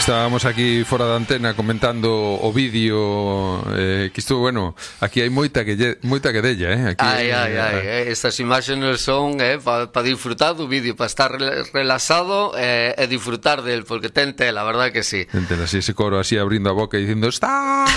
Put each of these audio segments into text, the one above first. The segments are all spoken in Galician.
Estábamos aquí fora da antena comentando o vídeo que isto, bueno, aquí hai moita que della, aquí, estas imaxes son para disfrutar do vídeo, para estar relaxado e disfrutar del, porque ten tela, a verdad que sí. Ten tela, así, ese coro así abrindo a boca e dicindo "Estás!"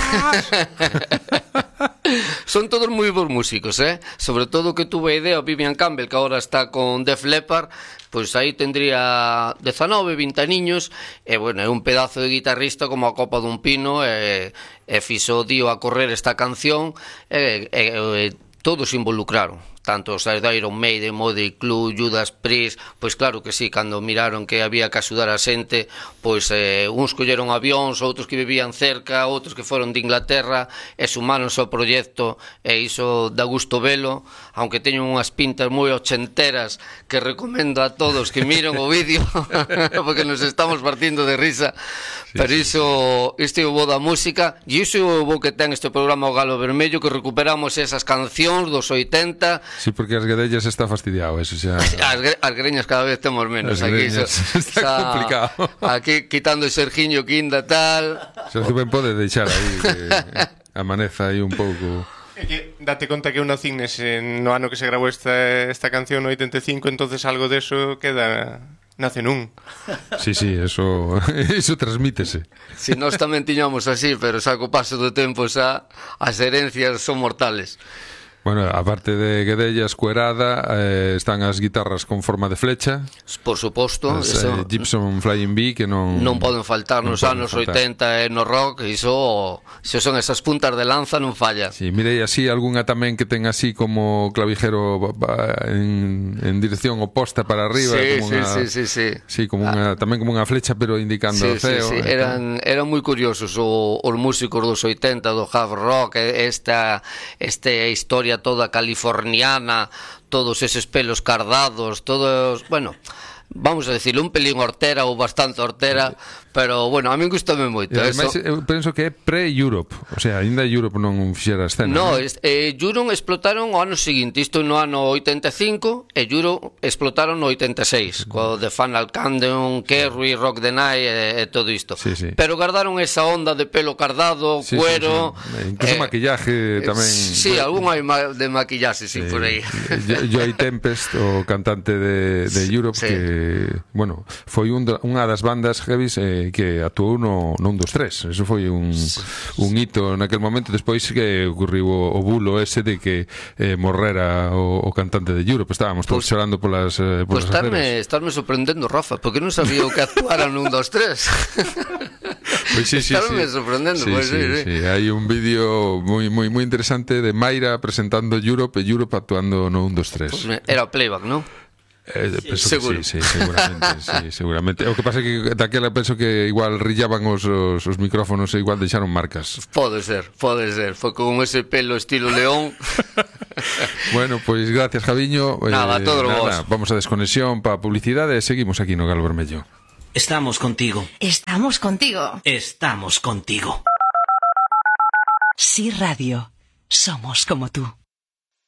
Son todos moi bons músicos, sobre todo que tuve a idea Vivian Campbell, que agora está con Def Leppard, pois aí tendría 19, 20 niños, e bueno, é un pedazo de guitarrista como a copa dun pino, e fixo dio a correr esta canción, e todos se involucraron, tanto os de Iron Maiden, Motley Crue, Judas Priest, pois claro que sí, cando miraron que había que axudar a xente, pois uns colleron avións, outros que vivían cerca, outros que foron de Inglaterra, e sumáronse ao proxecto, e iso dá gusto velo, aunque teñen unhas pintas moi ochenteras que recomendo a todos que miren o vídeo, porque nos estamos partindo de risa, pero iso é o bo da música, e iso é o bo que ten este programa O Galo Vermello, que recuperamos esas cancións dos 80. Sí, porque as guedellas está fastidiado, eso xa. As greñas cada vez temos menos. As greñas está complicado. Aquí quitando o Sergiño Quinda tal. Xa se ben pode deixar aí que amaneza aí un pouco. Date conta que eu nací no ano que se grabou esta canción no 85, entonces algo deso nace nun. Sí, eso transmítese. Si nós tamén tiñamos así, pero xa co paso do tempo xa as herencias son mortales. Bueno, aparte de guedellas cuerada, están as guitarras con forma de flecha. Por suposto, Gibson Flying V, que non poden faltar nos anos 80 e no rock, iso son esas puntas de lanza, non falla. Sí, mirei así algunha tamén que ten así como clavijero en dirección oposta para arriba, sí, como tamén como unha flecha, pero indicando o ceo. Sí, eran moi curiosos os músicos dos 80 do hard rock, esta historia toda californiana, todos eses pelos cardados, todos, bueno, vamos a decirlo, un pelín hortera ou bastante hortera, pero, bueno, a mí gustame moito. Ademais, eu penso que é pre-Europe, o sea, ainda Europe non fixera a escena. No, Europe explotaron o ano seguinte, isto no ano 85, e Europe explotaron no 86, co The Final Countdown, Kerry, Rock the Night e todo isto. Pero guardaron esa onda de pelo cardado, cuero... Incluso maquillaje tamén. Sí, algún hai de maquillaje, por aí. Joey Tempest, o cantante de Europe, que, bueno, foi unha das bandas heavies que actuou no 1, 2, 3. Eso foi un hito naquel momento. Despois que ocurriu o bulo ese de que morrera o cantante de Europe. Estábamos todos chorando polas aceras. Estarme sorprendendo, Rafa, porque non sabía o que actuara no 1, 2, 3. Pois sí. Estarme sorprendendo, sí. Hai un vídeo moi interesante de Mayra presentando Europe e Europe actuando no 1, 2, 3. Pues era playback, non? Seguro. Sí, seguramente. O que pasa é que daquela penso que igual rillaban os micrófonos e igual deixaron marcas. Pode ser. Foi con ese pelo estilo león. Bueno, pois gracias, Javiño. Nada, todo vos. Vamos a desconexión para publicidade e seguimos aquí no Galo Vermello. Estamos contigo. Estamos contigo. Estamos contigo. Sí, Radio. Somos como tú.